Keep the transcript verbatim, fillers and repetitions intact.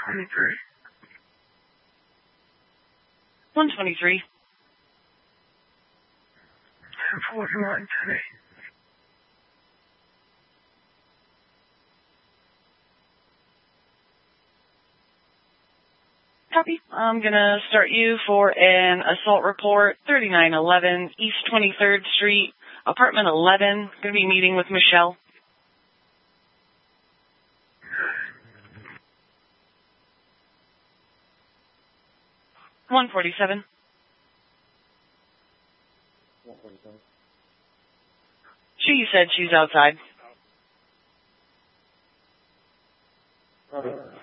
twenty-three. one twenty-three. ten forty-nine, ten eight. Copy. I'm going to start you for an assault report, thirty-nine eleven East twenty-third Street, apartment eleven. Going to be meeting with Michelle. one forty-seven. one forty-seven. She said she's outside. Copy.